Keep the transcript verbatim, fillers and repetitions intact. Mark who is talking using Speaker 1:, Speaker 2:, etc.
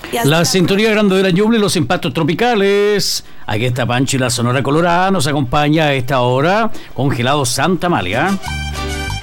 Speaker 1: La sintonía grande de la Ñuble y los impactos tropicales. Aquí está Panchi, la Sonora Colorada. Nos acompaña a esta hora Congelado Santa Amalia.